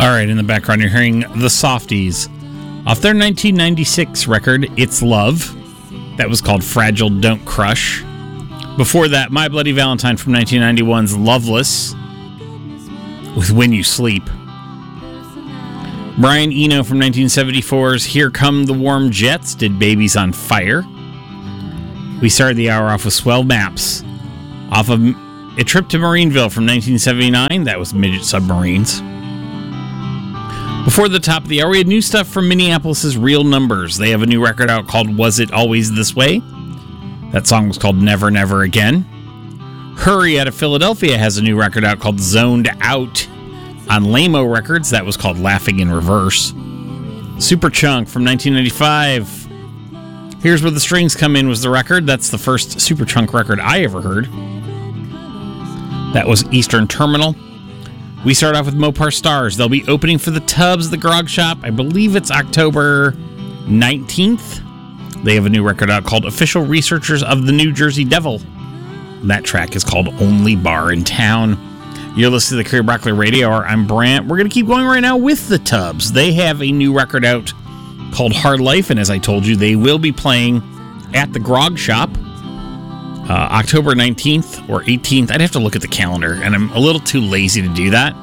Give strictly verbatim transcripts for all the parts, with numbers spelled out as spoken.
All right, in the background, you're hearing The Softies off their nineteen ninety-six record, It's Love. That was called Fragile, Don't Crush. Before that, My Bloody Valentine from nineteen ninety-one's Loveless with When You Sleep. Brian Eno from nineteen seventy-four's Here Come the Warm Jets did Babies on Fire. We started the hour off with Swell Maps off of A Trip to Marineville from nineteen seventy-nine. That was Midget Submarines. Before the top of the hour, we had new stuff from Minneapolis' Real Numbers. They have a new record out called Was It Always This Way? That song was called Never Never Again. Hurry out of Philadelphia has a new record out called Zoned Out on Lamo Records. That was called Laughing in Reverse. Superchunk from nineteen ninety-five. Here's Where the Strings Come In was the record. That's the first Superchunk record I ever heard. That was Eastern Terminal. We start off with Mopar Stars. They'll be opening for the Tubs, the Grog Shop. I believe it's October nineteenth. They have a new record out called Official Researchers of the New Jersey Devil. That track is called Only Bar in Town. You're listening to the Kerry Broccoli Radio Hour. I'm Brant. We're going to keep going right now with the Tubs. They have a new record out called Hard Life, and as I told you, they will be playing at the Grog Shop uh, October nineteenth or eighteenth. I'd have to look at the calendar, and I'm a little too lazy to do that.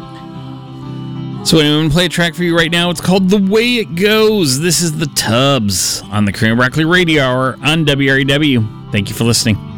So I'm going to play a track for you right now. It's called The Way It Goes. This is the Tubs on the Kerry Broccoli Radio Hour on W R E W. Thank you for listening.